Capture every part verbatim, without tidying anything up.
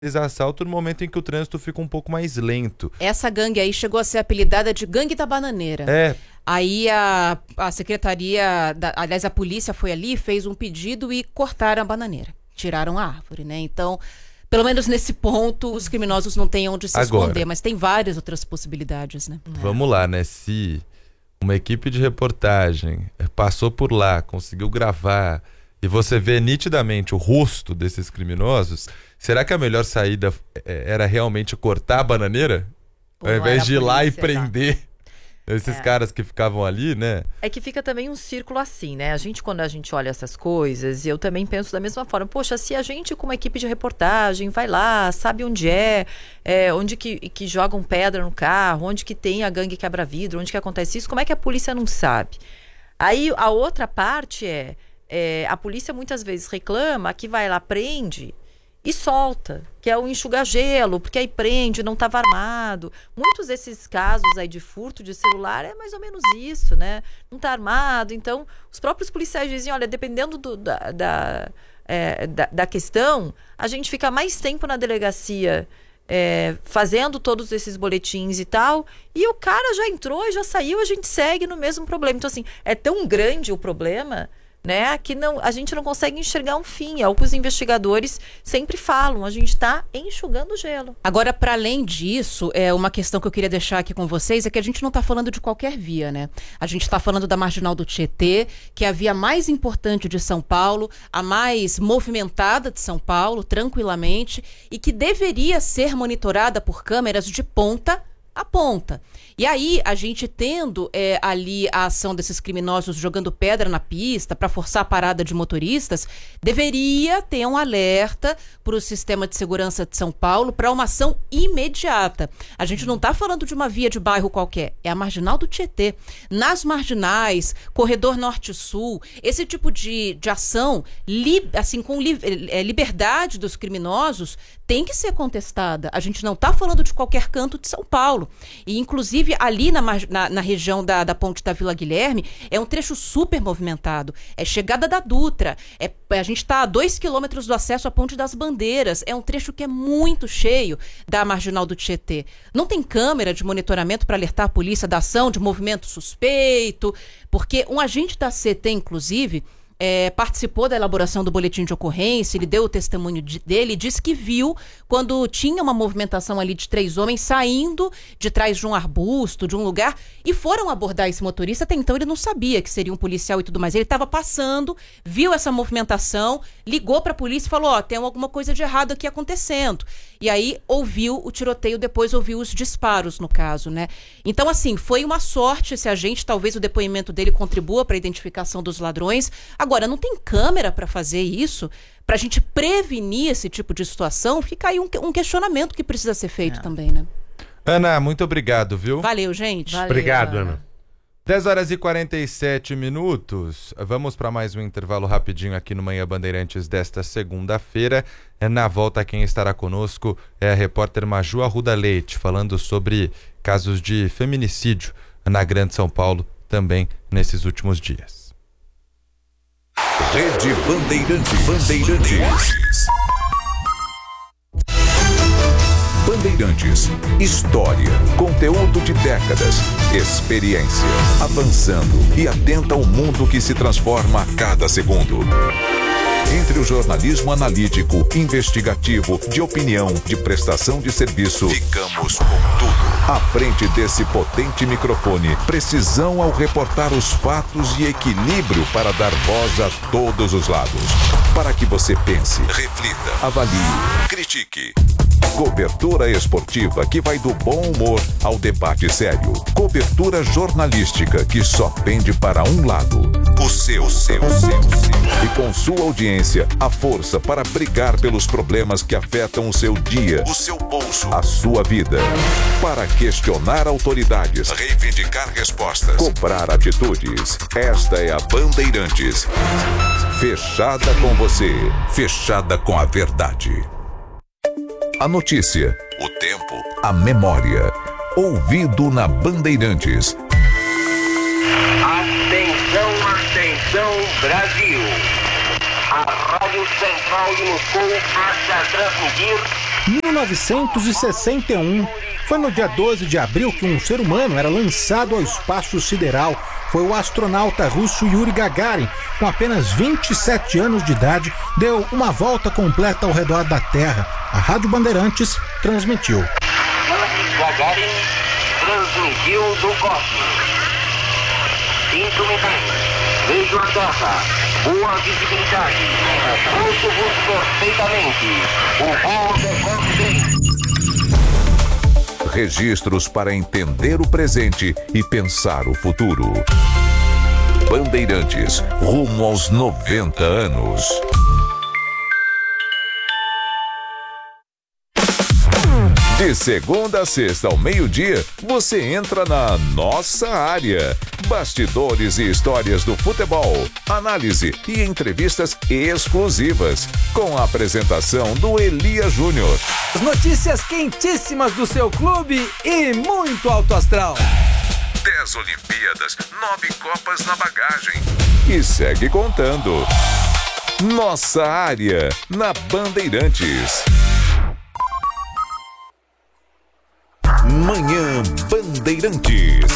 assalto no momento em que o trânsito fica um pouco mais lento. Essa gangue aí chegou a ser apelidada de Gangue da Bananeira. É. Aí a, a secretaria, da, aliás, a polícia foi ali, fez um pedido e cortaram a bananeira. Tiraram a árvore, né? Então, pelo menos nesse ponto, os criminosos não têm onde se Agora, esconder, mas tem várias outras possibilidades, né? Vamos lá, né? Se uma equipe de reportagem passou por lá, conseguiu gravar, e você vê nitidamente o rosto desses criminosos, será que a melhor saída era realmente cortar a bananeira? Ou ao invés de ir lá e polícia, prender tá? esses é. caras que ficavam ali, né? É que fica também um círculo assim, né? A gente, quando a gente olha essas coisas, eu também penso da mesma forma. Poxa, se a gente com uma equipe de reportagem vai lá, sabe onde é, é onde que, que jogam pedra no carro, onde que tem a gangue quebra-vidro, onde que acontece isso, como é que a polícia não sabe? Aí a outra parte é, é a polícia muitas vezes reclama que vai lá, prende e solta, que é o enxuga-gelo, porque aí prende, não estava armado. Muitos desses casos aí de furto de celular é mais ou menos isso, né? Não está armado. Então, os próprios policiais dizem, olha, dependendo do, da, da, é, da, da questão, a gente fica mais tempo na delegacia é, fazendo todos esses boletins e tal, e o cara já entrou e já saiu, a gente segue no mesmo problema. Então, assim, é tão grande o problema, né, que não, a gente não consegue enxergar um fim. É o que os investigadores sempre falam, a gente está enxugando gelo. Agora, para além disso, é uma questão que eu queria deixar aqui com vocês, é que a gente não está falando de qualquer via, né? A gente está falando da Marginal do Tietê, que é a via mais importante de São Paulo, a mais movimentada de São Paulo, tranquilamente, e que deveria ser monitorada por câmeras de ponta a ponta. E aí, a gente tendo é, ali a ação desses criminosos jogando pedra na pista para forçar a parada de motoristas, deveria ter um alerta para o sistema de segurança de São Paulo para uma ação imediata. A gente não está falando de uma via de bairro qualquer, é a Marginal do Tietê. Nas marginais, corredor norte-sul, esse tipo de, de ação, li, assim, com li, é, liberdade dos criminosos, tem que ser contestada. A gente não está falando de qualquer canto de São Paulo. E, inclusive, ali na, na, na região da, da Ponte da Vila Guilherme, é um trecho super movimentado. É chegada da Dutra. É, a gente está a dois quilômetros do acesso à Ponte das Bandeiras. É um trecho que é muito cheio da Marginal do Tietê. Não tem câmera de monitoramento para alertar a polícia da ação de movimento suspeito, porque um agente da C T, inclusive, É, participou da elaboração do boletim de ocorrência, ele deu o testemunho de, dele e disse que viu quando tinha uma movimentação ali de três homens saindo de trás de um arbusto, de um lugar, e foram abordar esse motorista. Até então ele não sabia que seria um policial e tudo mais. Ele estava passando, viu essa movimentação, ligou para a polícia e falou, ó, oh, tem alguma coisa de errado aqui acontecendo. E aí ouviu o tiroteio, depois ouviu os disparos, no caso, né? Então, assim, foi uma sorte esse agente, talvez o depoimento dele contribua para a identificação dos ladrões. Agora, não tem câmera para fazer isso, para a gente prevenir esse tipo de situação. Fica aí um, um questionamento que precisa ser feito é. também, né? Ana, muito obrigado, viu? Valeu, gente. Valeu, Obrigado, Ana. Ana. dez horas e quarenta e sete minutos. Vamos para mais um intervalo rapidinho aqui no Manhã Bandeirantes desta segunda-feira. Na volta, quem estará conosco é a repórter Maju Arruda Leite, falando sobre casos de feminicídio na Grande São Paulo, também nesses últimos dias. Rede Bandeirantes. Bandeirantes. Bandeirantes. História, conteúdo de décadas, experiência, avançando e atenta ao mundo que se transforma a cada segundo. Entre o jornalismo analítico, investigativo, de opinião, de prestação de serviço, ficamos com tudo. À frente desse potente microfone, precisão ao reportar os fatos e equilíbrio para dar voz a todos os lados. Para que você pense, reflita, avalie, critique. Cobertura esportiva que vai do bom humor ao debate sério. Cobertura jornalística que só pende para um lado. O seu, seu, seu, seu. E com sua audiência, a força para brigar pelos problemas que afetam o seu dia, o seu bolso, a sua vida. Para questionar autoridades, reivindicar respostas, cobrar atitudes. Esta é a Bandeirantes. Fechada com você, fechada com a verdade. A notícia, o tempo, a memória. Ouvido na Bandeirantes. Atenção, atenção, Brasil. A Rádio Central de Moscou passa a transmitir mil novecentos e sessenta e um. Foi no dia doze de abril que um ser humano era lançado ao espaço sideral. Foi o astronauta russo Yuri Gagarin, com apenas vinte e sete anos de idade, deu uma volta completa ao redor da Terra. A Rádio Bandeirantes transmitiu. Yuri Gagarin transmitiu do cosmos. Cinco minutos. Vejo a Terra. Boa visibilidade. Ouço-vos perfeitamente. O voo decorre bem. Registros para entender o presente e pensar o futuro. Bandeirantes, rumo aos noventa anos. De segunda a sexta ao meio-dia, você entra na Nossa Área. Bastidores e histórias do futebol, análise e entrevistas exclusivas, com a apresentação do Elias Júnior. As notícias quentíssimas do seu clube e muito alto astral. Dez Olimpíadas, nove Copas na bagagem. E segue contando. Nossa Área, na Bandeirantes. Manhã Bandeirantes.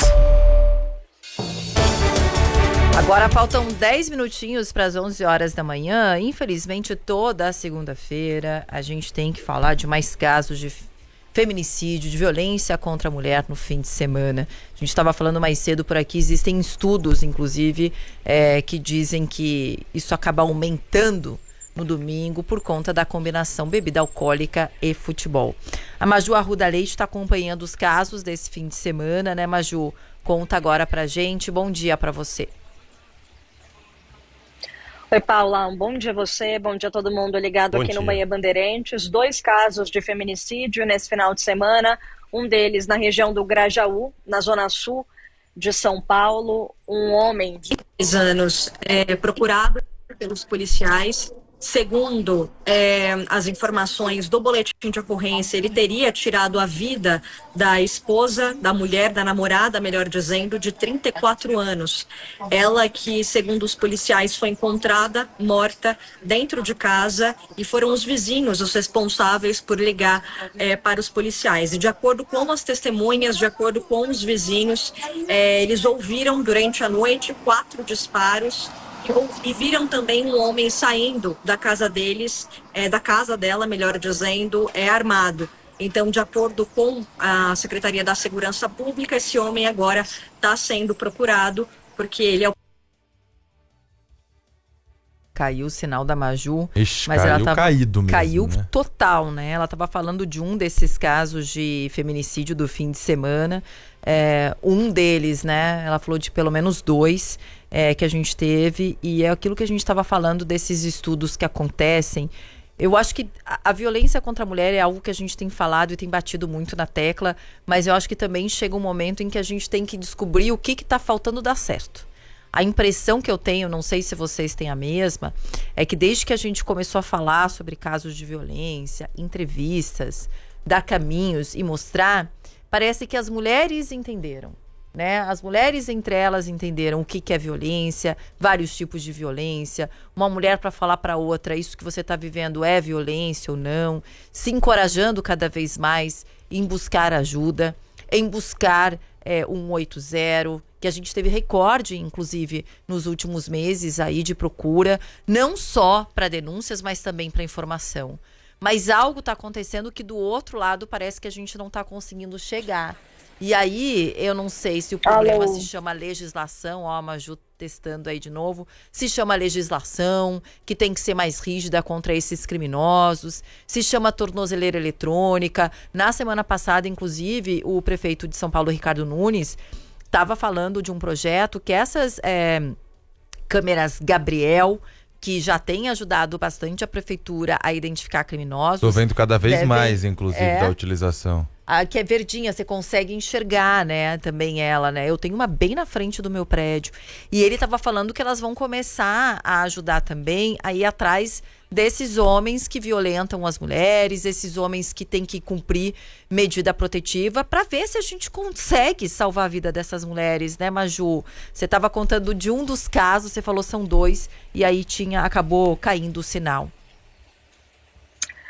Agora faltam dez minutinhos para as onze horas da manhã. Infelizmente, toda a segunda-feira a gente tem que falar de mais casos de feminicídio, de violência contra a mulher no fim de semana. A gente estava falando mais cedo por aqui, existem estudos, inclusive, é, que dizem que isso acaba aumentando no domingo por conta da combinação bebida alcoólica e futebol. A Maju Arruda Leite está acompanhando os casos desse fim de semana, né, Maju? Conta agora pra gente. Bom dia para você. Oi, Paula, um bom dia a você, bom dia a todo mundo ligado Bom aqui dia. no Manhã Bandeirantes. Dois casos de feminicídio nesse final de semana, um deles na região do Grajaú, na zona sul de São Paulo. Um homem de dez anos é, procurado pelos policiais. Segundo é, as informações do boletim de ocorrência, ele teria tirado a vida da esposa, da mulher, da namorada, melhor dizendo, de trinta e quatro anos. Ela que, segundo os policiais, foi encontrada morta dentro de casa e foram os vizinhos os responsáveis por ligar é, para os policiais. E de acordo com as testemunhas, de acordo com os vizinhos, é, eles ouviram durante a noite quatro disparos e viram também um homem saindo da casa deles, é, da casa dela, melhor dizendo, é armado. Então, de acordo com a Secretaria da Segurança Pública, esse homem agora está sendo procurado, porque ele é o... Caiu o sinal da Maju. Ixi, mas caiu ela tava, caído mesmo, Caiu né? total, né? Ela estava falando de um desses casos de feminicídio do fim de semana. É, um deles, né? Ela falou de pelo menos dois é, que a gente teve. E é aquilo que a gente estava falando desses estudos que acontecem. Eu acho que a, a violência contra a mulher é algo que a gente tem falado e tem batido muito na tecla. Mas eu acho que também chega um momento em que a gente tem que descobrir o que está faltando dar certo. A impressão que eu tenho, não sei se vocês têm a mesma, é que desde que a gente começou a falar sobre casos de violência, entrevistas, dar caminhos e mostrar, parece que as mulheres entenderam, né? As mulheres entre elas entenderam o que, que é violência, vários tipos de violência, uma mulher para falar para outra, isso que você está vivendo é violência ou não, se encorajando cada vez mais em buscar ajuda, em buscar é, um oito zero, que a gente teve recorde, inclusive, nos últimos meses aí de procura, não só para denúncias, mas também para informação. Mas algo está acontecendo que do outro lado parece que a gente não está conseguindo chegar. E aí, eu não sei se o problema Alô. se chama legislação, ó, a Maju testando aí de novo, se chama legislação, que tem que ser mais rígida contra esses criminosos, se chama tornozeleira eletrônica. Na semana passada, inclusive, o prefeito de São Paulo, Ricardo Nunes, estava falando de um projeto que essas é, câmeras Gabriel, que já tem ajudado bastante a prefeitura a identificar criminosos. Tô vendo cada vez devem, mais, inclusive, é, da utilização. A que é verdinha, você consegue enxergar, né, também ela, né? Eu tenho uma bem na frente do meu prédio. E ele estava falando que elas vão começar a ajudar também a ir atrás desses homens que violentam as mulheres, esses homens que têm que cumprir medida protetiva, para ver se a gente consegue salvar a vida dessas mulheres, né, Maju? Você estava contando de um dos casos, você falou são dois, e aí tinha, acabou caindo o sinal.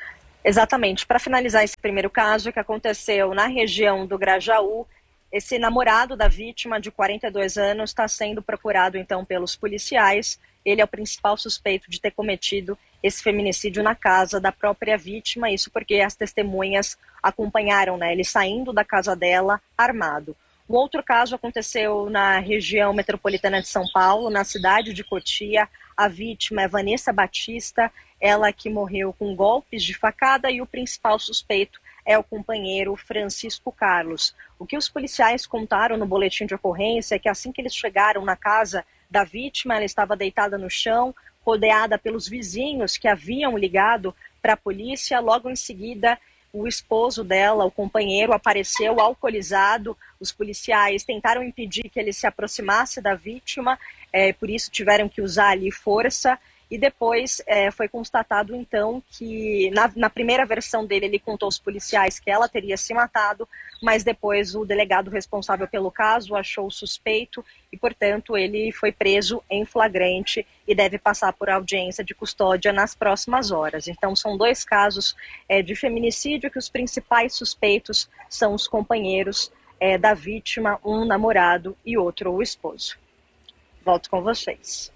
Exatamente. Para finalizar esse primeiro caso que aconteceu na região do Grajaú, esse namorado da vítima, de quarenta e dois anos, está sendo procurado então pelos policiais. Ele é o principal suspeito de ter cometido esse feminicídio na casa da própria vítima, isso porque as testemunhas acompanharam, né, ele saindo da casa dela armado. Um outro caso aconteceu na região metropolitana de São Paulo, na cidade de Cotia. A vítima é Vanessa Batista, ela que morreu com golpes de facada, e o principal suspeito é o companheiro Francisco Carlos. O que os policiais contaram no boletim de ocorrência é que assim que eles chegaram na casa da vítima, ela estava deitada no chão, rodeada pelos vizinhos que haviam ligado para a polícia. Logo em seguida, o esposo dela, o companheiro, apareceu alcoolizado. Os policiais tentaram impedir que ele se aproximasse da vítima, é, por isso tiveram que usar ali força. E depois é, foi constatado, então, que na, na primeira versão dele, ele contou aos policiais que ela teria se matado, mas depois o delegado responsável pelo caso achou suspeito e, portanto, ele foi preso em flagrante e deve passar por audiência de custódia nas próximas horas. Então, são dois casos é, de feminicídio que os principais suspeitos são os companheiros é, da vítima, um namorado e outro o esposo. Volto com vocês.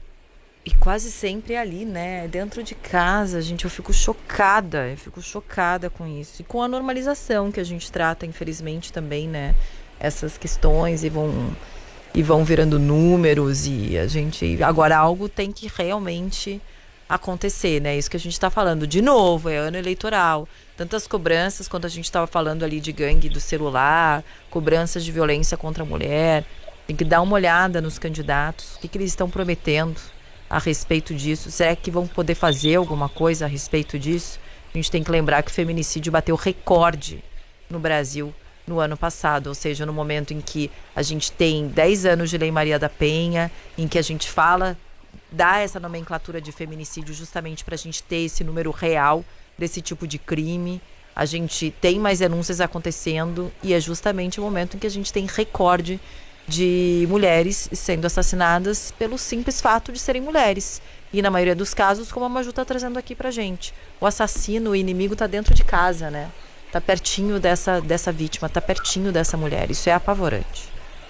E quase sempre ali, né, dentro de casa, gente, eu fico chocada, eu fico chocada com isso. E com a normalização que a gente trata, infelizmente, também, né, essas questões e vão, e vão virando números e a gente... Agora, algo tem que realmente acontecer, né, isso que a gente está falando. De novo, é ano eleitoral, tantas cobranças quanto a gente estava falando ali de gangue do celular, cobranças de violência contra a mulher. Tem que dar uma olhada nos candidatos, o que, que eles estão prometendo a respeito disso. Será que vão poder fazer alguma coisa a respeito disso? A gente tem que lembrar que o feminicídio bateu recorde no Brasil no ano passado, ou seja, no momento em que a gente tem dez anos de Lei Maria da Penha, em que a gente fala, dá essa nomenclatura de feminicídio justamente para a gente ter esse número real desse tipo de crime. A gente tem mais denúncias acontecendo e é justamente o momento em que a gente tem recorde de mulheres sendo assassinadas pelo simples fato de serem mulheres. E na maioria dos casos, como a Maju tá trazendo aqui pra gente, o assassino, o inimigo tá dentro de casa, né? Tá pertinho dessa, dessa vítima, tá pertinho dessa mulher. Isso é apavorante.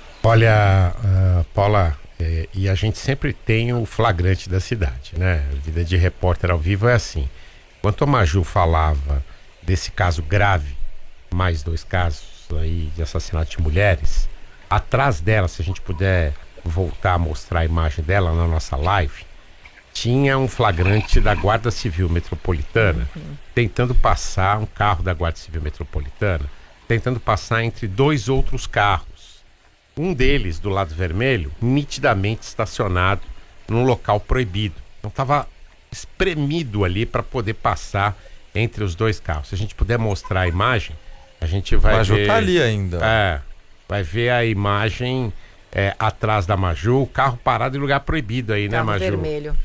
Olha, uh, Paula, é, e a gente sempre tem o flagrante da cidade, né? A vida de repórter ao vivo é assim. Enquanto a Maju falava desse caso grave, mais dois casos aí de assassinato de mulheres, atrás dela, se a gente puder voltar a mostrar a imagem dela na nossa live, tinha um flagrante da Guarda Civil Metropolitana, uhum, tentando passar, um carro da Guarda Civil Metropolitana, tentando passar entre dois outros carros. Um deles, do lado vermelho, nitidamente estacionado num local proibido. Então estava espremido ali para poder passar entre os dois carros. Se a gente puder mostrar a imagem, a gente vai Maju ver... tá ali ainda. É... Vai ver a imagem é, atrás da Maju, o carro parado em lugar proibido aí, né, carro Maju? Vermelho.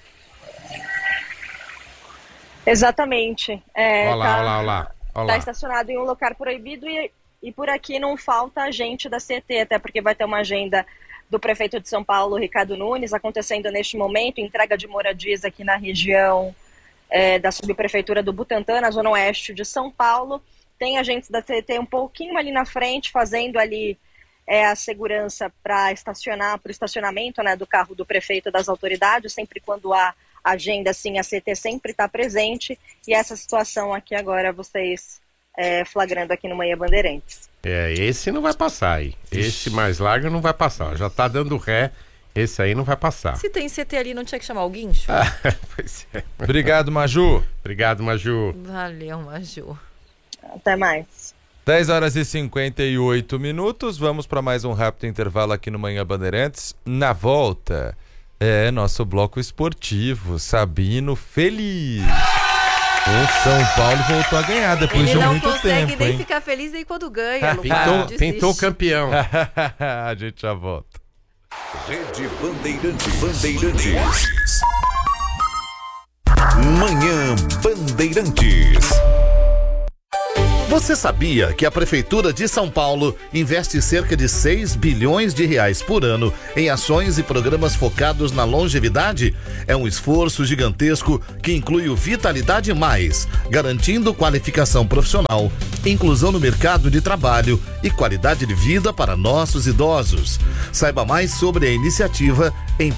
Exatamente. É, olha lá, tá, olha lá, olha lá. Olha tá lá. estacionado em um lugar proibido e, e por aqui não falta gente da C E T, até porque vai ter uma agenda do prefeito de São Paulo, Ricardo Nunes, acontecendo neste momento, entrega de moradias aqui na região é, da subprefeitura do Butantã, na zona oeste de São Paulo. Tem agentes da C E T um pouquinho ali na frente, fazendo ali é, a segurança para estacionar, para o estacionamento, né, do carro do prefeito e das autoridades, sempre quando há agenda, assim, a C E T sempre está presente. E essa situação aqui agora, vocês é, flagrando aqui no Manhã Bandeirantes. É, esse não vai passar aí. Esse mais largo não vai passar. Já tá dando ré, esse aí não vai passar. Se tem C T ali, não tinha que chamar o guincho? Ah, pois é. Obrigado, Maju. Obrigado, Maju. Valeu, Maju. Até mais. dez horas e cinquenta e oito minutos. Vamos para mais um rápido intervalo aqui no Manhã Bandeirantes. Na volta, é nosso bloco esportivo. Sabino feliz. O São Paulo voltou a ganhar depois Ele de não muito consegue tempo, nem hein? ficar feliz nem quando ganha. Pintou, pintou campeão. A gente já volta. Rede Bandeirantes. Bandeirantes. Manhã Bandeirantes. Você sabia que a Prefeitura de São Paulo investe cerca de seis bilhões de reais por ano em ações e programas focados na longevidade? É um esforço gigantesco que inclui o Vitalidade Mais, garantindo qualificação profissional, inclusão no mercado de trabalho e qualidade de vida para nossos idosos. Saiba mais sobre a iniciativa em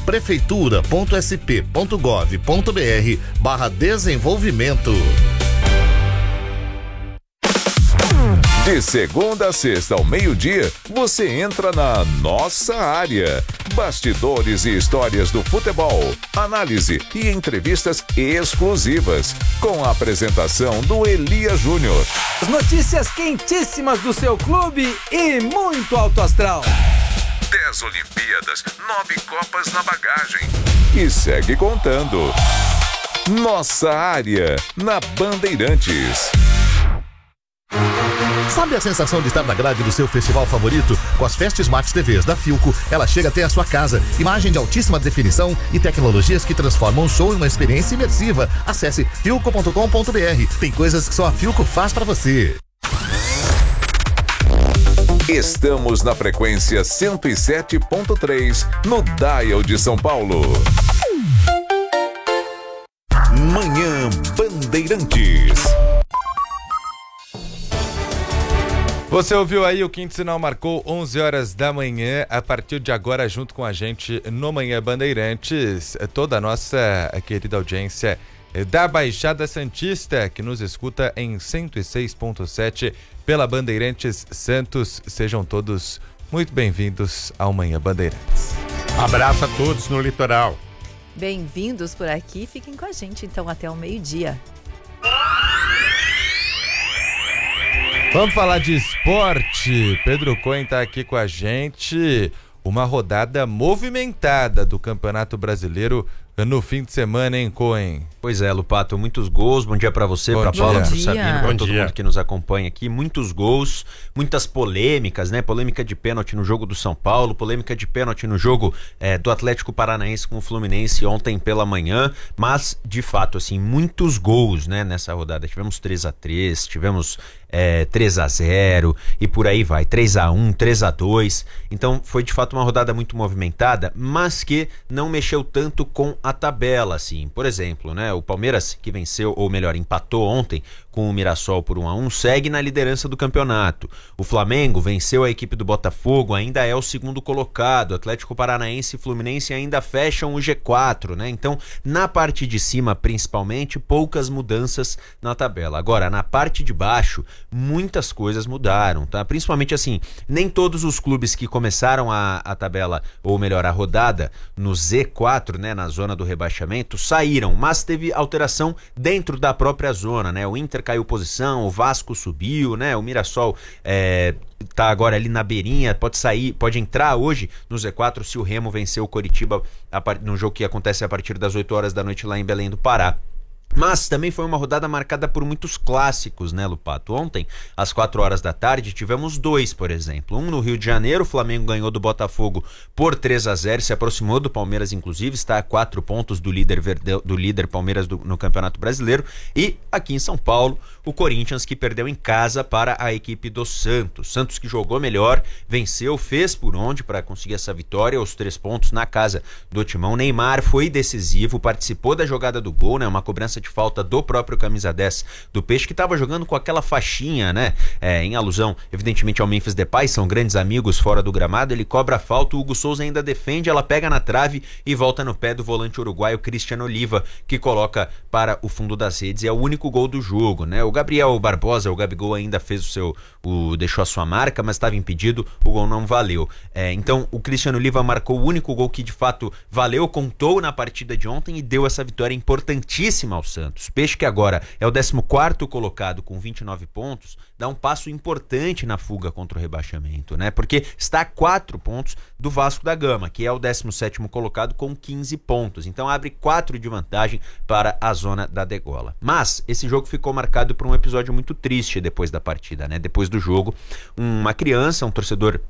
prefeitura.sp.gov.br barra desenvolvimento. De segunda a sexta ao meio-dia, você entra na nossa área. Bastidores e histórias do futebol, análise e entrevistas exclusivas, com a apresentação do Elias Júnior. As notícias quentíssimas do seu clube e muito alto astral. Dez Olimpíadas, nove Copas na bagagem. E segue contando. Nossa área, na Bandeirantes. Sabe a sensação de estar na grade do seu festival favorito? Com as Fast Smart T Vs da Philco, ela chega até a sua casa. Imagem de altíssima definição e tecnologias que transformam o show em uma experiência imersiva. Acesse philco ponto com ponto b r. Tem coisas que só a Philco faz pra você. Estamos na frequência cento e sete ponto três, no Dial de São Paulo. Manhã Bandeirantes. Você ouviu aí, o Quinto Sinal marcou onze horas da manhã. A partir de agora, junto com a gente no Manhã Bandeirantes, toda a nossa querida audiência da Baixada Santista, que nos escuta em cento e seis ponto sete pela Bandeirantes Santos. Sejam todos muito bem-vindos ao Manhã Bandeirantes. Abraço a todos no litoral. Bem-vindos por aqui, fiquem com a gente então até o meio-dia. Vamos falar de esporte. Pedro Cohen está aqui com a gente. Uma rodada movimentada do Campeonato Brasileiro no fim de semana, hein, Cohen? Pois é, Lupato, muitos gols. Bom dia pra você, Bom pra dia. Paula, Bom pro dia. Sabino, pra Bom todo dia. mundo que nos acompanha aqui. Muitos gols, muitas polêmicas, né? Polêmica de pênalti no jogo do São Paulo, polêmica de pênalti no jogo é, do Atlético Paranaense com o Fluminense ontem pela manhã. Mas, de fato, assim, muitos gols, né, nessa rodada. Tivemos três a três, tivemos é, três a zero e por aí vai. três a um, três a dois. Então, foi de fato uma rodada muito movimentada, mas que não mexeu tanto com a tabela, assim. Por exemplo, né, o Palmeiras, que venceu, ou melhor, empatou ontem com o Mirassol por um a um, segue na liderança do campeonato. O Flamengo venceu a equipe do Botafogo, ainda é o segundo colocado. Atlético Paranaense e Fluminense ainda fecham o G quatro, né? Então, na parte de cima, principalmente, poucas mudanças na tabela. Agora, na parte de baixo, muitas coisas mudaram, tá? Principalmente assim, nem todos os clubes que começaram a, a tabela, ou melhor, a rodada no Z quatro, né, na zona do rebaixamento, saíram, mas teve alteração dentro da própria zona, né? O Inter caiu posição, o Vasco subiu, né? O Mirassol é, tá agora ali na beirinha, pode sair, pode entrar hoje no Z quatro se o Remo vencer o Coritiba a, no jogo que acontece a partir das oito horas da noite lá em Belém do Pará. Mas também foi uma rodada marcada por muitos clássicos, né, Lupato? Ontem, às quatro horas da tarde, tivemos dois, por exemplo. Um no Rio de Janeiro, o Flamengo ganhou do Botafogo por três a zero, se aproximou do Palmeiras, inclusive, está a quatro pontos do líder, verde, do líder Palmeiras do, no Campeonato Brasileiro. E aqui em São Paulo, o Corinthians, que perdeu em casa para a equipe do Santos. Santos que jogou melhor, venceu, fez por onde para conseguir essa vitória, os três pontos na casa do Timão. Neymar foi decisivo, participou da jogada do gol, né, uma cobrança de falta do próprio camisa dez do Peixe, que estava jogando com aquela faixinha, né, é, em alusão evidentemente ao Memphis Depay, são grandes amigos fora do gramado. Ele cobra a falta, o Hugo Souza ainda defende, ela pega na trave e volta no pé do volante uruguaio Cristiano Oliva, que coloca para o fundo das redes, e é o único gol do jogo, né? O Gabriel Barbosa, o Gabigol, ainda fez o seu, o, deixou a sua marca, mas estava impedido, o gol não valeu. É, então o Cristiano Oliva marcou o único gol que de fato valeu, contou na partida de ontem e deu essa vitória importantíssima ao Santos. Peixe, que agora é o décimo quarto colocado com vinte e nove pontos, dá um passo importante na fuga contra o rebaixamento, né? Porque está a quatro pontos do Vasco da Gama, que é o décimo sétimo colocado com quinze pontos. Então abre quatro de vantagem para a zona da degola. Mas esse jogo ficou marcado por um episódio muito triste depois da partida, né? Depois do jogo, uma criança, um torcedor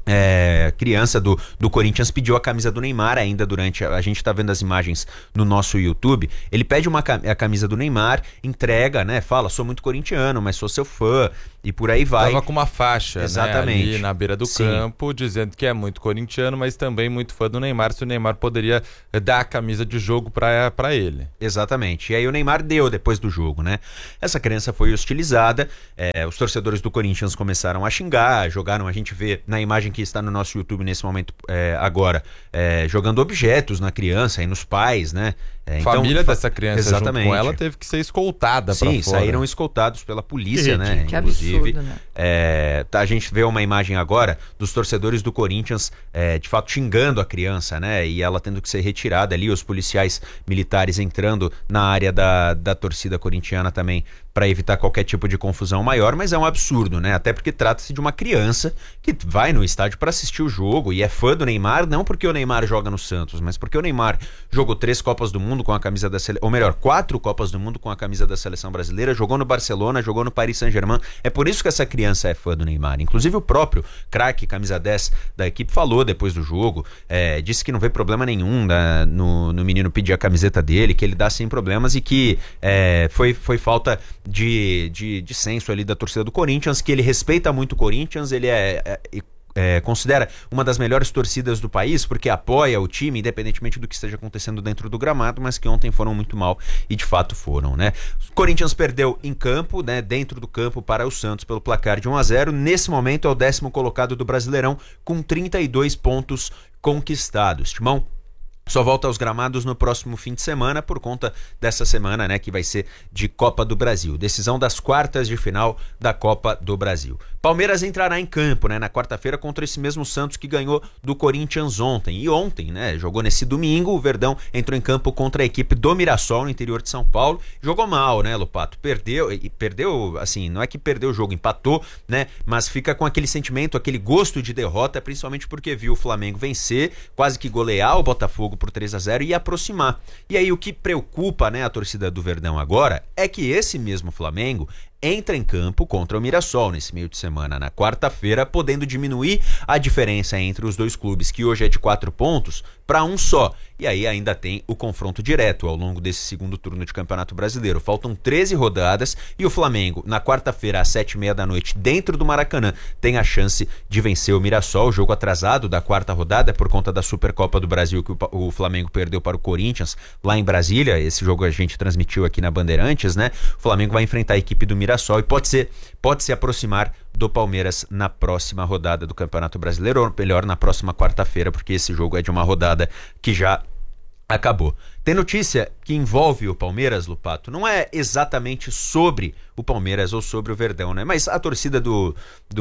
É, criança do, do Corinthians pediu a camisa do Neymar ainda durante, a, a gente tá vendo as imagens no nosso YouTube, ele pede uma, a camisa do Neymar, entrega, né, fala, sou muito corintiano, mas sou seu fã, e por aí vai. Tava com uma faixa, exatamente, né, ali na beira do Sim. campo, dizendo que é muito corintiano, mas também muito fã do Neymar, se o Neymar poderia dar a camisa de jogo pra, pra ele. Exatamente, e aí o Neymar deu depois do jogo, né, essa criança foi hostilizada, é, os torcedores do Corinthians começaram a xingar, jogaram, a gente vê na imagem que está no nosso YouTube nesse momento é, agora, é, jogando objetos na criança e nos pais, né? É, então, família dessa criança exatamente. Junto com ela teve que ser escoltada para fora. Sim, saíram escoltados pela polícia, que, né? Que Inclusive, absurdo, né? É, tá, a gente vê uma imagem agora dos torcedores do Corinthians, é, de fato xingando a criança, né? E ela tendo que ser retirada ali, os policiais militares entrando na área da, da torcida corintiana também para evitar qualquer tipo de confusão maior, mas é um absurdo, né? Até porque trata-se de uma criança que vai no estádio para assistir o jogo e é fã do Neymar, não porque o Neymar joga no Santos, mas porque o Neymar jogou três Copas do Mundo com a camisa da seleção, ou melhor, quatro Copas do Mundo com a camisa da seleção brasileira, jogou no Barcelona, jogou no Paris Saint-Germain, é por isso que essa criança é fã do Neymar. Inclusive o próprio craque, camisa dez da equipe, falou depois do jogo, é, disse que não vê problema nenhum da, no, no menino pedir a camiseta dele, que ele dá sem problemas e que é, foi, foi falta De, de, de senso ali da torcida do Corinthians, que ele respeita muito o Corinthians, ele é, é, é, considera uma das melhores torcidas do país, porque apoia o time, independentemente do que esteja acontecendo dentro do gramado, mas que ontem foram muito mal, e de fato foram, né? O Corinthians perdeu em campo, né, dentro do campo para o Santos pelo placar de um a zero, nesse momento é o décimo colocado do Brasileirão, com trinta e dois pontos conquistados. Timão, só volta aos gramados no próximo fim de semana por conta dessa semana, né, que vai ser de Copa do Brasil. Decisão das quartas de final da Copa do Brasil. Palmeiras entrará em campo, né, na quarta-feira contra esse mesmo Santos que ganhou do Corinthians ontem. E ontem, né, jogou nesse domingo, o Verdão entrou em campo contra a equipe do Mirassol no interior de São Paulo. Jogou mal, né, Lopato? Perdeu, e perdeu, assim, não é que perdeu o jogo, empatou, né, mas fica com aquele sentimento, aquele gosto de derrota, principalmente porque viu o Flamengo vencer, quase que golear o Botafogo por três a zero e aproximar. E aí o que preocupa, né, a torcida do Verdão agora é que esse mesmo Flamengo entra em campo contra o Mirassol nesse meio de semana, na quarta-feira, podendo diminuir a diferença entre os dois clubes, que hoje é de quatro pontos, para um só. E aí ainda tem o confronto direto ao longo desse segundo turno de Campeonato Brasileiro. Faltam treze rodadas e o Flamengo, na quarta-feira, às sete e meia da noite, dentro do Maracanã, tem a chance de vencer o Mirassol, o jogo atrasado da quarta rodada por conta da Supercopa do Brasil que o Flamengo perdeu para o Corinthians, lá em Brasília. Esse jogo a gente transmitiu aqui na Bandeirantes, né? O Flamengo vai enfrentar a equipe do Mirassol e pode ser, pode se aproximar do Palmeiras na próxima rodada do Campeonato Brasileiro, ou melhor, na próxima quarta-feira, porque esse jogo é de uma rodada que já acabou. Tem notícia que envolve o Palmeiras, Lupato, não é exatamente sobre o Palmeiras ou sobre o Verdão, né? Mas a torcida do,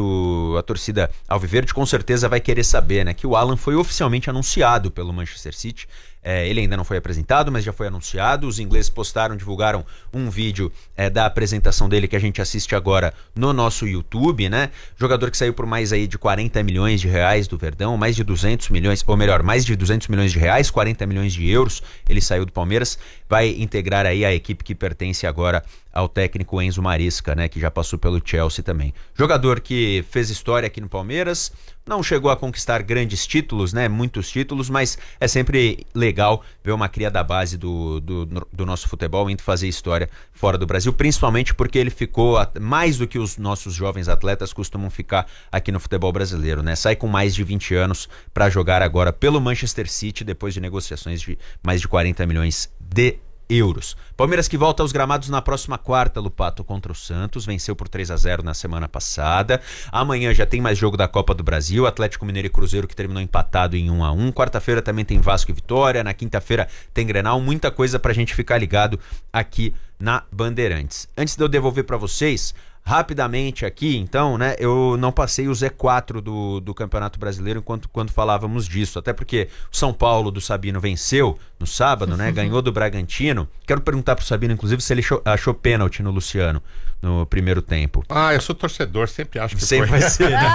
do a torcida alviverde com certeza vai querer saber, né? Que o Alan foi oficialmente anunciado pelo Manchester City. É, ele ainda não foi apresentado, mas já foi anunciado. Os ingleses postaram, divulgaram um vídeo é, da apresentação dele que a gente assiste agora no nosso YouTube, né? Jogador que saiu por mais aí de quarenta milhões de reais do Verdão, mais de duzentos milhões, ou melhor, mais de duzentos milhões de reais, quarenta milhões de euros. Ele saiu do Palmeiras, vai integrar aí a equipe que pertence agora ao técnico Enzo Maresca, né, que já passou pelo Chelsea também. Jogador que fez história aqui no Palmeiras, não chegou a conquistar grandes títulos, né, muitos títulos, mas é sempre legal ver uma cria da base do, do, do nosso futebol indo fazer história fora do Brasil, principalmente porque ele ficou mais do que os nossos jovens atletas costumam ficar aqui no futebol brasileiro, né? Sai com mais de vinte anos para jogar agora pelo Manchester City depois de negociações de mais de quarenta milhões de euros. Palmeiras que volta aos gramados na próxima quarta, Lupato, contra o Santos, venceu por três a zero na semana passada. Amanhã já tem mais jogo da Copa do Brasil, Atlético Mineiro e Cruzeiro que terminou empatado em um a um. Quarta-feira também tem Vasco e Vitória, na quinta-feira tem Grenal, muita coisa pra gente ficar ligado aqui na Bandeirantes. Antes de eu devolver pra vocês, rapidamente aqui, então, né, eu não passei o Z quatro do, do Campeonato Brasileiro enquanto quando falávamos disso, até porque o São Paulo do Sabino venceu no sábado, né, ganhou do Bragantino. Quero perguntar pro Sabino, inclusive, se ele achou, achou pênalti no Luciano. no primeiro tempo. Ah, eu sou torcedor, sempre acho que Sempre foi. vai ser, né?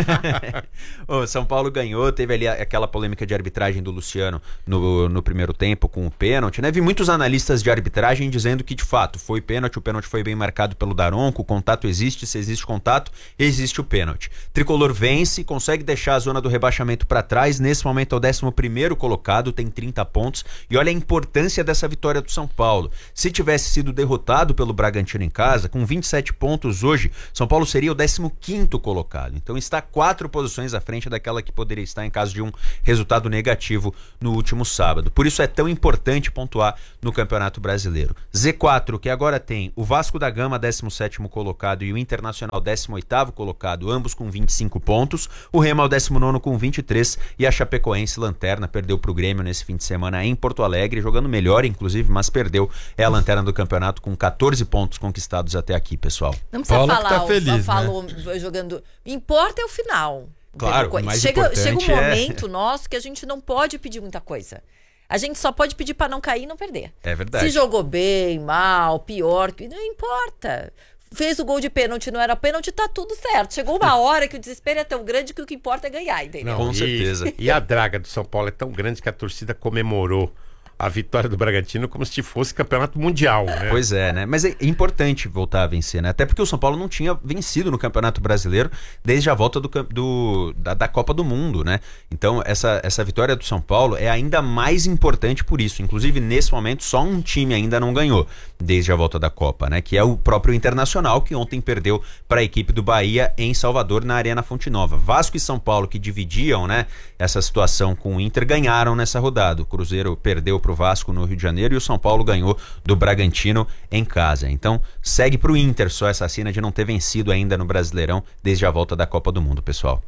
O São Paulo ganhou, teve ali aquela polêmica de arbitragem do Luciano no, no primeiro tempo com o pênalti, né? Vi muitos analistas de arbitragem dizendo que de fato foi pênalti, o pênalti foi bem marcado pelo Daronco, o contato existe, se existe contato, existe o pênalti. Tricolor vence, consegue deixar a zona do rebaixamento para trás, nesse momento é o décimo primeiro colocado, tem trinta pontos, e olha a importância dessa vitória do São Paulo. Se tivesse sido derrotado pelo Bragantino em casa, com vinte e sete pontos hoje, São Paulo seria o décimo quinto colocado. Então está quatro posições à frente daquela que poderia estar em caso de um resultado negativo no último sábado. Por isso é tão importante pontuar no Campeonato Brasileiro. Z quatro, que agora tem o Vasco da Gama, décimo sétimo colocado, e o Internacional, décimo oitavo colocado, ambos com vinte e cinco pontos. O Remo é o décimo nono com vinte e três e a Chapecoense, lanterna, perdeu para o Grêmio nesse fim de semana em Porto Alegre, jogando melhor, inclusive, mas perdeu. É a lanterna do campeonato com catorze pontos conquistados até aqui, pessoal. Não precisa Paula falar, que tá o- feliz, falou jogando. Importa é o final. Claro, entendeu? o mais chega, importante chega um é- momento nosso que a gente não pode pedir muita coisa. A gente só pode pedir para não cair e não perder. É verdade. Se jogou bem, mal, pior, não importa. Fez o gol de pênalti, não era pênalti, tá tudo certo. Chegou uma hora que o desespero é tão grande que o que importa é ganhar, entendeu? Com e, certeza. E a draga do São Paulo é tão grande que a torcida comemorou a vitória do Bragantino como se fosse campeonato mundial, né? Pois é, né? Mas é importante voltar a vencer, né? Até porque o São Paulo não tinha vencido no Campeonato Brasileiro desde a volta do, cam- do, da, da Copa do Mundo, né? Então, essa, essa vitória do São Paulo é ainda mais importante por isso. Inclusive, nesse momento, só um time ainda não ganhou desde a volta da Copa, né? Que é o próprio Internacional, que ontem perdeu para a equipe do Bahia em Salvador, na Arena Fonte Nova. Vasco e São Paulo, que dividiam, né, essa situação com o Inter, ganharam nessa rodada. O Cruzeiro perdeu para o Vasco no Rio de Janeiro e o São Paulo ganhou do Bragantino em casa. Então segue para o Inter só essa cena de não ter vencido ainda no Brasileirão desde a volta da Copa do Mundo, pessoal.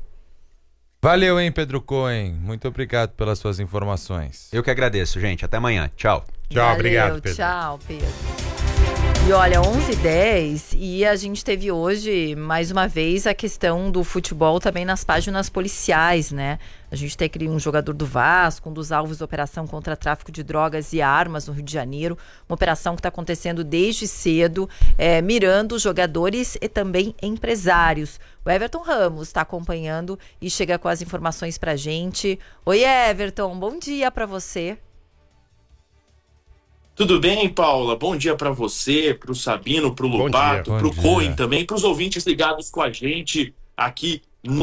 Valeu, hein, Pedro Cohen. Muito obrigado pelas suas informações. Eu que agradeço, gente. Até amanhã. Tchau. Tchau, Valeu, obrigado, Pedro. Tchau, Pedro. E olha, onze e dez, e a gente teve hoje, mais uma vez, a questão do futebol também nas páginas policiais, né? A gente tem aqui um jogador do Vasco, um dos alvos da operação contra tráfico de drogas e armas no Rio de Janeiro, uma operação que está acontecendo desde cedo, é, mirando jogadores e também empresários. O Everton Ramos está acompanhando e chega com as informações pra gente. Oi, Everton, bom dia para você. Tudo bem, Paula? Bom dia para você, para o Sabino, para o Bom Lobato, dia. para o Bom Cohen dia. também, para os ouvintes ligados com a gente aqui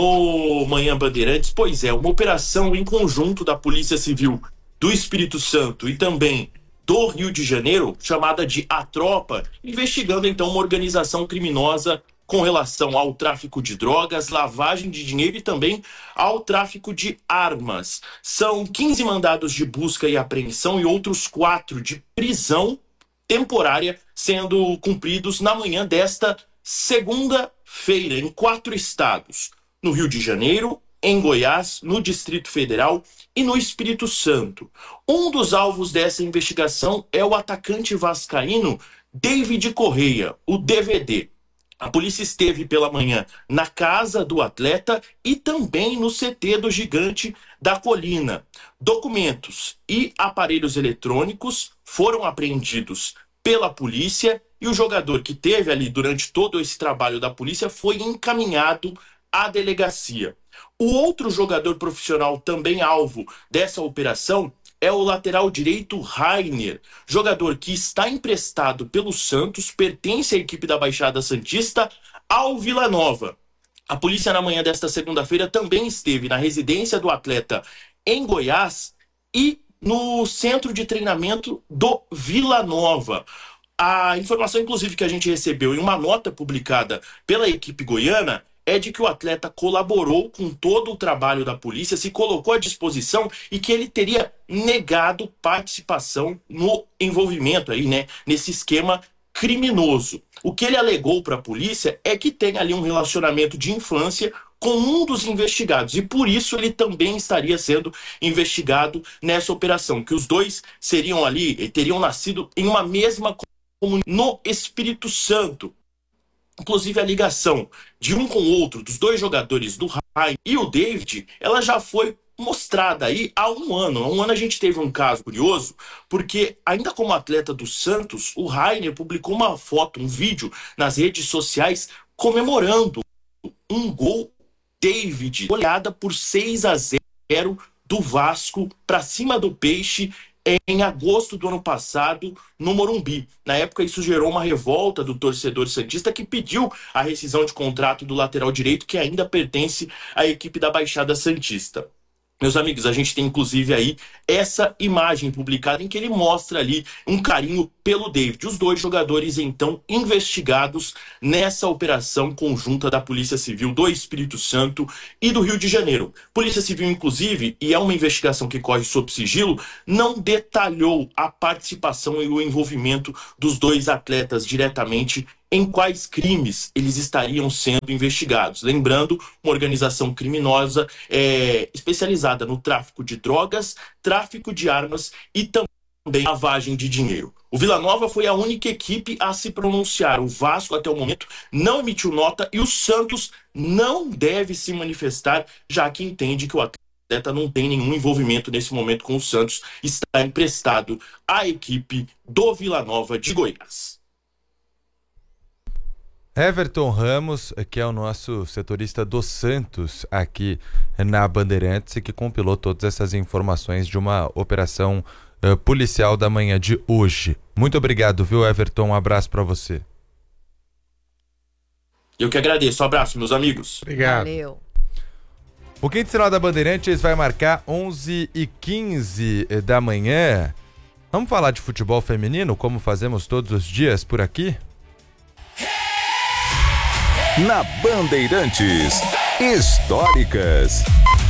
no Manhã Bandeirantes. Pois é, uma operação em conjunto da Polícia Civil do Espírito Santo e também do Rio de Janeiro, chamada de A Tropa, investigando então uma organização criminosa com relação ao tráfico de drogas, lavagem de dinheiro e também ao tráfico de armas. São quinze mandados de busca e apreensão e outros quatro de prisão temporária sendo cumpridos na manhã desta segunda-feira em quatro estados: no Rio de Janeiro, em Goiás, no Distrito Federal e no Espírito Santo. Um dos alvos dessa investigação é o atacante vascaíno David Correia, o D V D. A polícia esteve pela manhã na casa do atleta e também no C T do Gigante da Colina. Documentos e aparelhos eletrônicos foram apreendidos pela polícia e o jogador que teve ali durante todo esse trabalho da polícia foi encaminhado à delegacia. O outro jogador profissional também alvo dessa operação é o lateral direito Rainer, jogador que está emprestado pelo Santos, pertence à equipe da Baixada Santista, ao Vila Nova. A polícia na manhã desta segunda-feira também esteve na residência do atleta em Goiás e no centro de treinamento do Vila Nova. A informação, inclusive, que a gente recebeu em uma nota publicada pela equipe goiana é de que o atleta colaborou com todo o trabalho da polícia, se colocou à disposição e que ele teria negado participação no envolvimento aí, né, nesse esquema criminoso. O que ele alegou para a polícia é que tem ali um relacionamento de infância com um dos investigados e por isso ele também estaria sendo investigado nessa operação, que os dois seriam ali, teriam nascido em uma mesma comunidade no Espírito Santo. Inclusive a ligação de um com o outro, dos dois jogadores, do Rai e o David, ela já foi mostrada aí há um ano. Há um ano a gente teve um caso curioso, porque ainda como atleta do Santos, o Rainer publicou uma foto, um vídeo nas redes sociais comemorando um gol David, goleada por seis a zero do Vasco para cima do Peixe em agosto do ano passado no Morumbi. Na época isso gerou uma revolta do torcedor santista que pediu a rescisão de contrato do lateral direito, que ainda pertence à equipe da Baixada Santista. Meus amigos, a gente tem inclusive aí essa imagem publicada em que ele mostra ali um carinho pelo David. Os dois jogadores, então, investigados nessa operação conjunta da Polícia Civil do Espírito Santo e do Rio de Janeiro. Polícia Civil, inclusive, e é uma investigação que corre sob sigilo, não detalhou a participação e o envolvimento dos dois atletas diretamente em quais crimes eles estariam sendo investigados. Lembrando, uma organização criminosa é, especializada no tráfico de drogas, tráfico de armas e também lavagem de dinheiro. O Vila Nova foi a única equipe a se pronunciar. O Vasco, até o momento, não emitiu nota e o Santos não deve se manifestar, já que entende que o atleta não tem nenhum envolvimento nesse momento com o Santos, está emprestado à equipe do Vila Nova de Goiás. Everton Ramos, que é o nosso setorista do Santos aqui na Bandeirantes e que compilou todas essas informações de uma operação uh, policial da manhã de hoje. Muito obrigado, viu, Everton? Um abraço para você. Eu que agradeço. Um abraço, meus amigos. Obrigado. Valeu. O Quinto Sinal da Bandeirantes vai marcar onze e quinze da manhã. Vamos falar de futebol feminino, como fazemos todos os dias por aqui? Na Bandeirantes, históricas.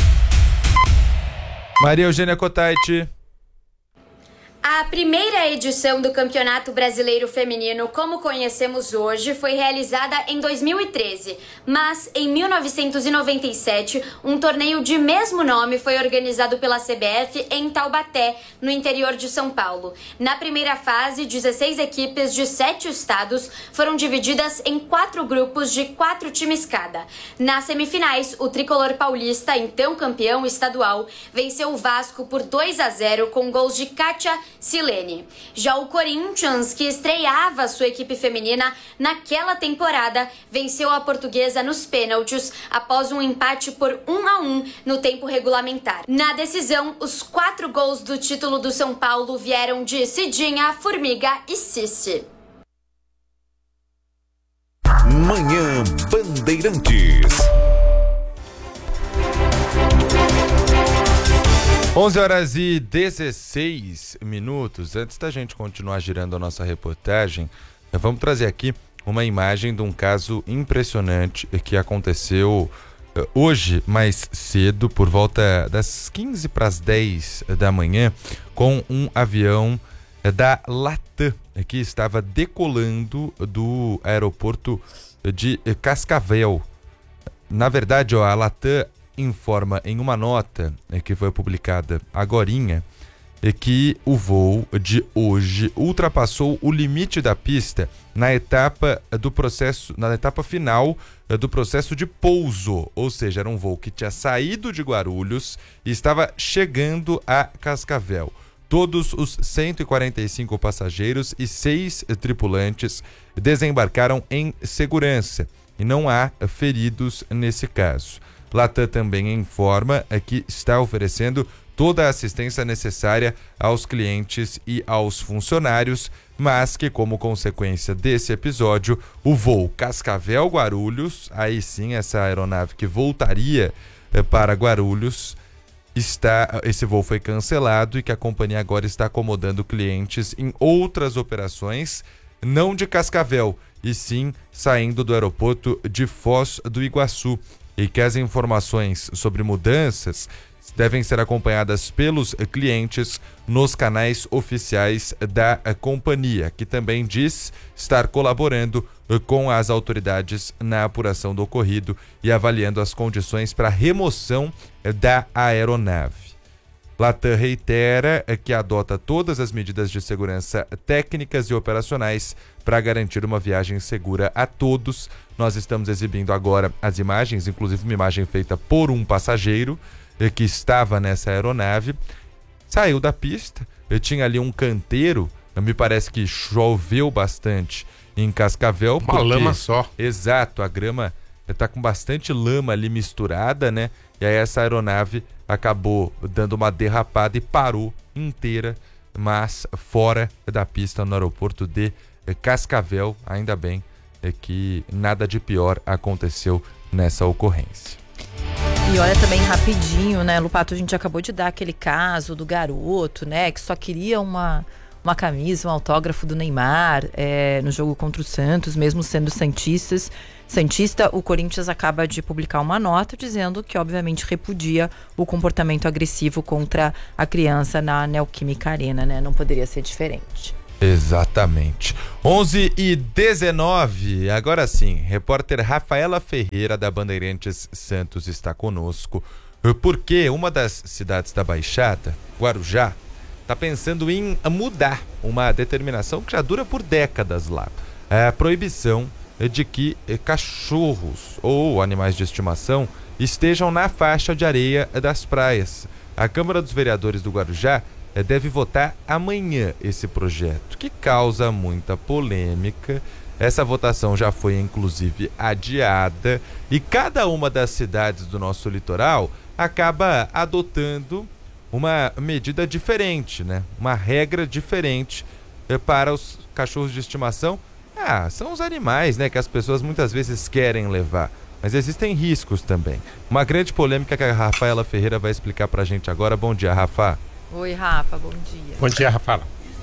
Maria Eugênia Cotaiti. A primeira edição do Campeonato Brasileiro Feminino, como conhecemos hoje, foi realizada em dois mil e treze, mas em mil novecentos e noventa e sete, um torneio de mesmo nome foi organizado pela C B F em Taubaté, no interior de São Paulo. Na primeira fase, dezesseis equipes de sete estados foram divididas em quatro grupos de quatro times cada. Nas semifinais, o tricolor paulista, então campeão estadual, venceu o Vasco por dois a zero com gols de Kátia Silene. Já o Corinthians, que estreava sua equipe feminina naquela temporada, venceu a Portuguesa nos pênaltis após um empate por um a um no tempo regulamentar. Na decisão, os quatro gols do título do São Paulo vieram de Cidinha, Formiga e Cici. Manhã Bandeirantes. onze horas e dezesseis minutos. Antes da gente continuar girando a nossa reportagem, vamos trazer aqui uma imagem de um caso impressionante que aconteceu hoje mais cedo, por volta das quinze para as dez da manhã, com um avião da Latam que estava decolando do aeroporto de Cascavel. Na verdade, ó, a Latam informa em uma nota é, que foi publicada agorinha é, que o voo de hoje ultrapassou o limite da pista na etapa do processo, na etapa final é, do processo de pouso, ou seja, era um voo que tinha saído de Guarulhos e estava chegando a Cascavel. Todos os cento e quarenta e cinco passageiros e seis tripulantes desembarcaram em segurança e não há feridos nesse caso. Latam também informa que está oferecendo toda a assistência necessária aos clientes e aos funcionários, mas que, como consequência desse episódio, o voo Cascavel-Guarulhos, aí sim essa aeronave que voltaria para Guarulhos, está, esse voo foi cancelado e que a companhia agora está acomodando clientes em outras operações, não de Cascavel, e sim saindo do aeroporto de Foz do Iguaçu. E que as informações sobre mudanças devem ser acompanhadas pelos clientes nos canais oficiais da companhia, que também diz estar colaborando com as autoridades na apuração do ocorrido e avaliando as condições para remoção da aeronave. Latam reitera que adota todas as medidas de segurança técnicas e operacionais para garantir uma viagem segura a todos. Nós estamos exibindo agora as imagens, inclusive uma imagem feita por um passageiro, eh, que estava nessa aeronave saiu da pista. Eu tinha ali um canteiro, me parece que choveu bastante em Cascavel. Uma porque, lama só. Exato, a grama está com bastante lama ali misturada, né? E aí essa aeronave acabou dando uma derrapada e parou inteira, mas fora da pista no aeroporto de Cascavel. Ainda bem é que nada de pior aconteceu nessa ocorrência. E olha também rapidinho, né, Lupato, a gente acabou de dar aquele caso do garoto, né, que só queria uma, uma camisa, um autógrafo do Neymar é, no jogo contra o Santos, mesmo sendo santistas. Santista, o Corinthians acaba de publicar uma nota dizendo que obviamente repudia o comportamento agressivo contra a criança na Neoquímica Arena, né, não poderia ser diferente. Exatamente. onze e dezenove, agora sim, repórter Rafaela Ferreira da Bandeirantes Santos está conosco, porque uma das cidades da Baixada, Guarujá, está pensando em mudar uma determinação que já dura por décadas lá. É a proibição de que cachorros ou animais de estimação estejam na faixa de areia das praias. A Câmara dos Vereadores do Guarujá deve votar amanhã esse projeto, que causa muita polêmica. Essa votação já foi inclusive adiada e cada uma das cidades do nosso litoral acaba adotando uma medida diferente, né? Uma regra diferente para os cachorros de estimação. Ah, são os animais, né, que as pessoas muitas vezes querem levar, mas existem riscos também. Uma grande polêmica que a Rafaela Ferreira vai explicar pra gente agora. Bom dia, Rafa. Oi, Rafa, bom dia. Bom dia, Rafa.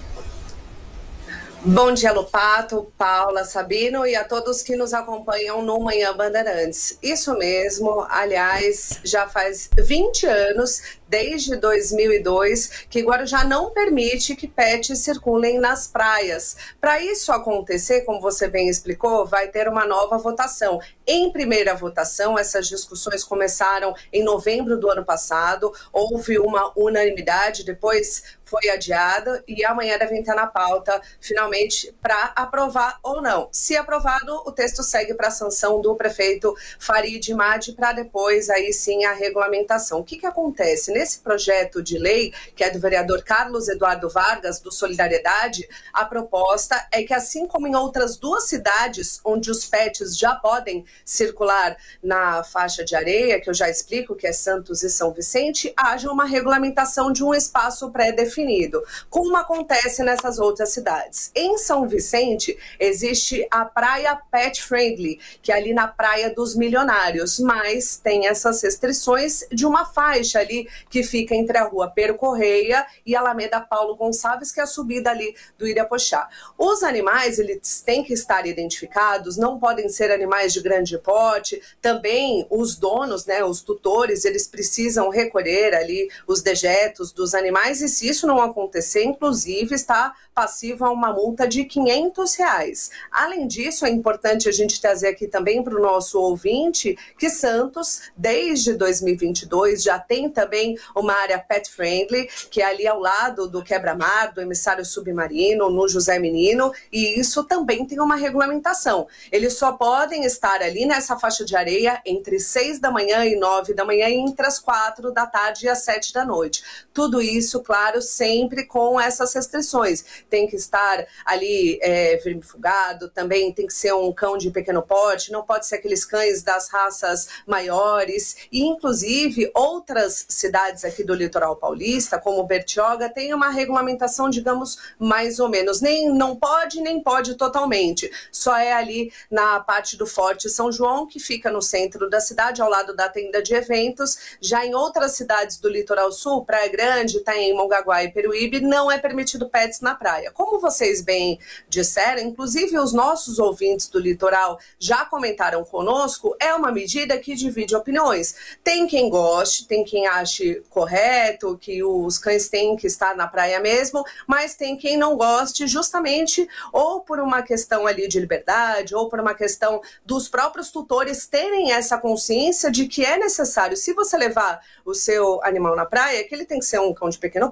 Bom dia, Lupato, Paula, Sabino e a todos que nos acompanham no Manhã Bandeirantes. Isso mesmo, aliás, já faz vinte anos, desde dois mil e dois, que Guarujá não permite que pets circulem nas praias. Para isso acontecer, como você bem explicou, vai ter uma nova votação. Em primeira votação, essas discussões começaram em novembro do ano passado, houve uma unanimidade, depois foi adiada e amanhã devem estar na pauta, finalmente, para aprovar ou não. Se aprovado, o texto segue para a sanção do prefeito Farid Madi, para depois, aí sim, a regulamentação. O que que acontece? Nesse projeto de lei, que é do vereador Carlos Eduardo Vargas, do Solidariedade, a proposta é que, assim como em outras duas cidades, onde os pets já podem circular na faixa de areia, que eu já explico, que é Santos e São Vicente, haja uma regulamentação de um espaço pré-definido, como acontece nessas outras cidades. Em São Vicente, existe a Praia Pet Friendly, que é ali na Praia dos Milionários, mas tem essas restrições de uma faixa ali que fica entre a rua Pero Correia e a Alameda Paulo Gonçalves, que é a subida ali do Irapuxá. Os animais, eles têm que estar identificados, não podem ser animais de grande porte, também os donos, né, os tutores, eles precisam recolher ali os dejetos dos animais, e se isso não acontecer, inclusive, está passivo a uma multa de quinhentos reais. Além disso, é importante a gente trazer aqui também para o nosso ouvinte que Santos, desde dois mil e vinte e dois, já tem também uma área pet friendly, que é ali ao lado do quebra-mar, do emissário submarino, no José Menino, e isso também tem uma regulamentação. Eles só podem estar ali nessa faixa de areia entre seis da manhã e nove da manhã, e entre as quatro da tarde e as sete da noite. Tudo isso, claro, sempre com essas restrições. Tem que estar ali é, vermifugado, também tem que ser um cão de pequeno porte, não pode ser aqueles cães das raças maiores, e inclusive outras cidades aqui do litoral paulista, como Bertioga, tem uma regulamentação, digamos, mais ou menos, nem não pode, nem pode totalmente, só é ali na parte do Forte São João, que fica no centro da cidade, ao lado da tenda de eventos. Já em outras cidades do litoral sul, Praia Grande, Itaém, Mongaguá e Peruíbe, não é permitido pets na praia. Como vocês bem disseram, inclusive os nossos ouvintes do litoral já comentaram conosco, é uma medida que divide opiniões. Tem quem goste, tem quem ache correto, que os cães têm que estar na praia mesmo, mas tem quem não goste, justamente ou por uma questão ali de liberdade, ou por uma questão dos próprios tutores terem essa consciência de que é necessário, se você levar o seu animal na praia, que ele tem que ser um cão de pequeno porte,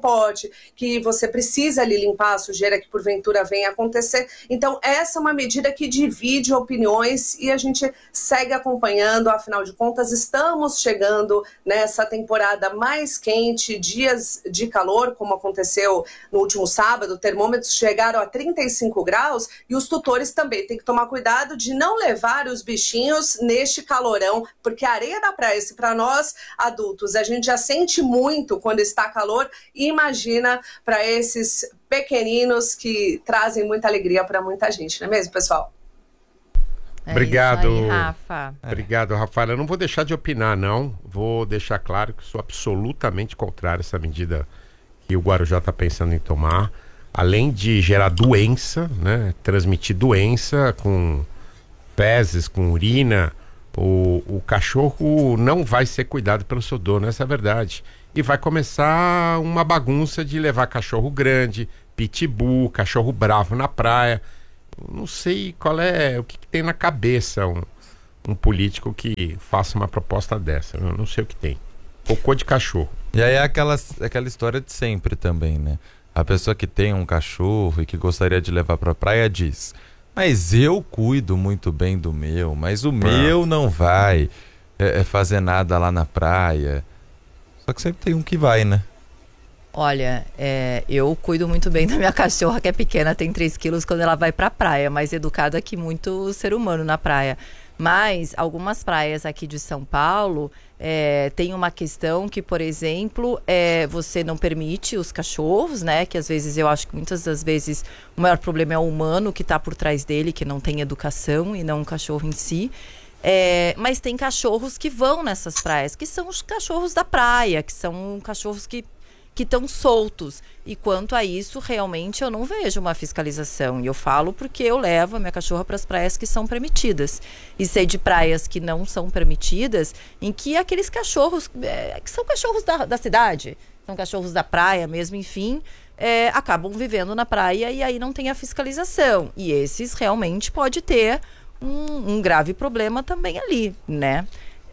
transporte, que você precisa ali limpar a sujeira que porventura venha acontecer. Então, essa é uma medida que divide opiniões e a gente segue acompanhando, afinal de contas, estamos chegando nessa temporada mais quente, dias de calor, como aconteceu no último sábado, termômetros chegaram a trinta e cinco graus e os tutores também têm que tomar cuidado de não levar os bichinhos neste calorão, porque a areia da praia, se para nós adultos a gente já sente muito quando está calor, imagina para esses pequeninos que trazem muita alegria para muita gente, não é mesmo, pessoal? É Obrigado, aí, Rafa. Obrigado, Rafael. Eu não vou deixar de opinar, não. Vou deixar claro que sou absolutamente contrário a essa medida que o Guarujá está pensando em tomar. Além de gerar doença, né? Transmitir doença com fezes, com urina, o, o cachorro não vai ser cuidado pelo seu dono, essa é a verdade. E vai começar uma bagunça de levar cachorro grande, pitbull, cachorro bravo na praia. Não sei qual é, o que, que tem na cabeça um, um político que faça uma proposta dessa. Eu não sei o que tem. Cocô de cachorro. E aí é aquela, aquela história de sempre também, né? A pessoa que tem um cachorro e que gostaria de levar pra praia diz: mas eu cuido muito bem do meu, mas o meu não vai é, é fazer nada lá na praia. Só que sempre tem um que vai, né? Olha, é, eu cuido muito bem da minha cachorra, que é pequena, tem três quilos, quando ela vai pra praia, mais educada que muito ser humano na praia. Mas algumas praias aqui de São Paulo é, tem uma questão que, por exemplo, é, você não permite os cachorros, né? Que às vezes eu acho que muitas das vezes o maior problema é o humano que está por trás dele, que não tem educação e não o cachorro em si. É, mas tem cachorros que vão nessas praias, que são os cachorros da praia, que são cachorros que que estão soltos. E quanto a isso, realmente eu não vejo uma fiscalização. E eu falo porque eu levo a minha cachorra para as praias que são permitidas. E sei de praias que não são permitidas, em que aqueles cachorros, é, que são cachorros da, da cidade, são cachorros da praia mesmo, enfim, é, acabam vivendo na praia e aí não tem a fiscalização. E esses realmente pode ter um, um grave problema também ali, né?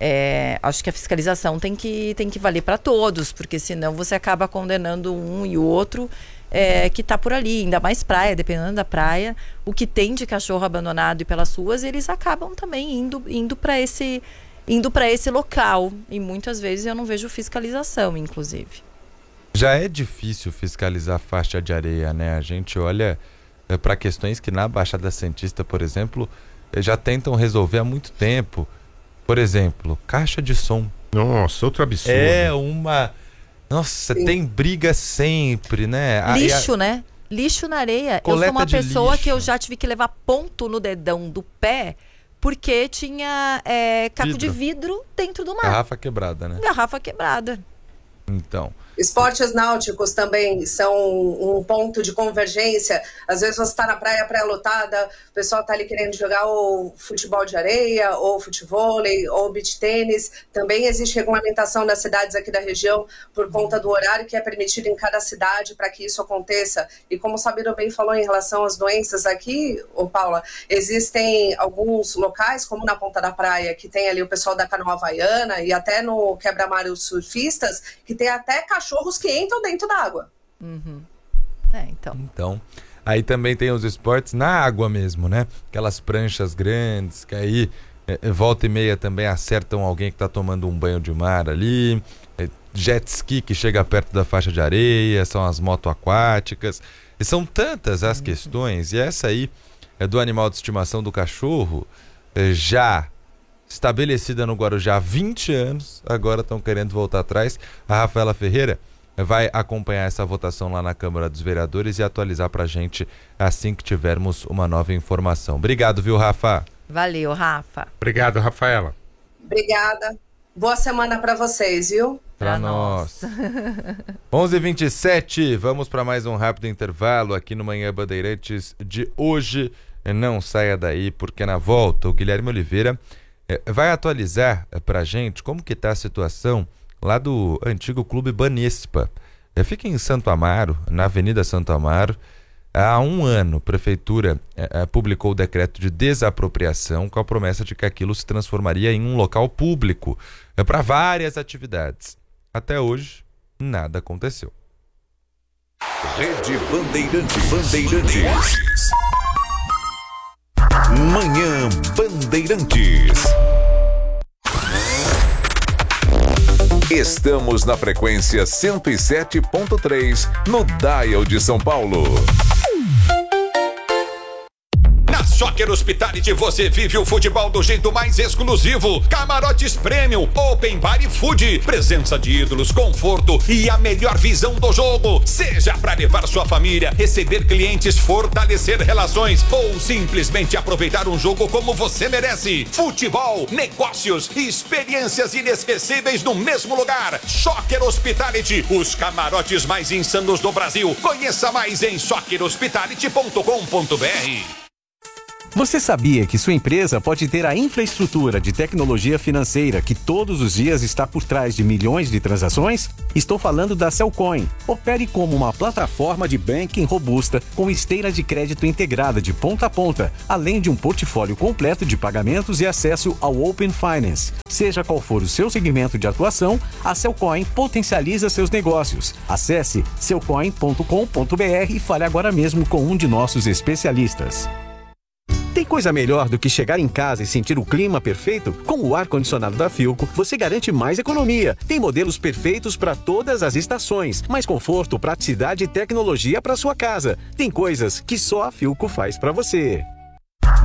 É, acho que a fiscalização tem que, tem que valer para todos, porque senão você acaba condenando um e o outro é, que está por ali, ainda mais praia, dependendo da praia, o que tem de cachorro abandonado e pelas ruas, eles acabam também indo, indo para esse, indo para esse local, e muitas vezes eu não vejo fiscalização, inclusive. Já é difícil fiscalizar a faixa de areia, né? A gente olha é, para questões que na Baixada Santista, por exemplo, é, já tentam resolver há muito tempo. Por exemplo, caixa de som. Nossa, outro absurdo. É uma... Nossa, Sim. tem briga sempre, né? Lixo, a... né? Lixo na areia. Coleta eu sou uma pessoa lixo. que eu já tive que levar ponto no dedão do pé porque tinha é, caco vidro. de vidro dentro do mar. Garrafa quebrada, né? Garrafa quebrada. Então... Esportes náuticos também são um ponto de convergência. Às vezes você está na praia, praia lotada, o pessoal está ali querendo jogar ou futebol de areia, ou futevôlei, ou beach tênis. Também existe regulamentação nas cidades aqui da região por conta do horário que é permitido em cada cidade para que isso aconteça. E como o Sabino bem falou em relação às doenças aqui, ô Paula, existem alguns locais, como na Ponta da Praia, que tem ali o pessoal da canoa havaiana e até no quebra-mar os surfistas, que tem até cachorros que entram dentro da água. Uhum. É, então. Então, aí também tem os esportes na água mesmo, né? Aquelas pranchas grandes que aí é, volta e meia também acertam alguém que tá tomando um banho de mar ali. É, jet ski que chega perto da faixa de areia, são as motos aquáticas. E são tantas as uhum. questões, e essa aí é do animal de estimação do cachorro, é, já estabelecida no Guarujá há vinte anos, agora estão querendo voltar atrás. A Rafaela Ferreira vai acompanhar essa votação lá na Câmara dos Vereadores e atualizar pra gente assim que tivermos uma nova informação. Obrigado, viu, Rafa? Valeu, Rafa. Obrigado, Rafaela. Obrigada. Boa semana pra vocês, viu? Pra nós. onze e vinte e sete, vamos para mais um rápido intervalo aqui no Manhã Bandeirantes de hoje. Não saia daí, porque na volta o Guilherme Oliveira vai atualizar pra gente como que tá a situação lá do antigo Clube Banespa. Fica em Santo Amaro, na Avenida Santo Amaro. Há um ano, a Prefeitura eh, publicou o decreto de desapropriação com a promessa de que aquilo se transformaria em um local público eh, para várias atividades. Até hoje, nada aconteceu. Rede Bandeirantes. Bandeirantes. Manhã Bandeirantes. Estamos na frequência cento e sete ponto três no Dial de São Paulo. Na Soccer Hospitality você vive o futebol do jeito mais exclusivo. Camarotes Premium, Open Bar e Food. Presença de ídolos, conforto e a melhor visão do jogo. Seja para levar sua família, receber clientes, fortalecer relações ou simplesmente aproveitar um jogo como você merece. Futebol, negócios e experiências inesquecíveis no mesmo lugar. Soccer Hospitality, os camarotes mais insanos do Brasil. Conheça mais em soccer hospitality ponto com ponto b r. Você sabia que sua empresa pode ter a infraestrutura de tecnologia financeira que todos os dias está por trás de milhões de transações? Estou falando da Cellcoin. Opere como uma plataforma de banking robusta com esteira de crédito integrada de ponta a ponta, além de um portfólio completo de pagamentos e acesso ao Open Finance. Seja qual for o seu segmento de atuação, a Cellcoin potencializa seus negócios. Acesse cellcoin ponto com ponto b r e fale agora mesmo com um de nossos especialistas. Tem coisa melhor do que chegar em casa e sentir o clima perfeito? Com o ar-condicionado da Philco, você garante mais economia. Tem modelos perfeitos para todas as estações, mais conforto, praticidade e tecnologia para sua casa. Tem coisas que só a Philco faz para você.